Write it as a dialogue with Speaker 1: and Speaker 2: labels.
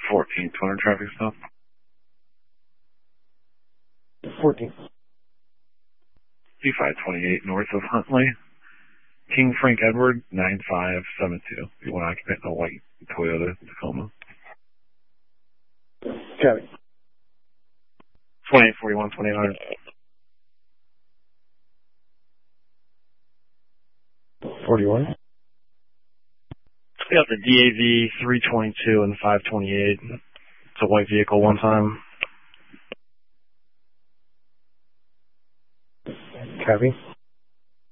Speaker 1: 14, 200 traffic stop.
Speaker 2: 14.
Speaker 1: C528 north of Huntley. King Frank Edward, 9572. You want to occupant a white Toyota Tacoma.
Speaker 2: Copy.
Speaker 1: 2841, 2800.
Speaker 2: 41.
Speaker 1: We got the DAV 322 and 528. It's a white vehicle one time.
Speaker 2: Copy.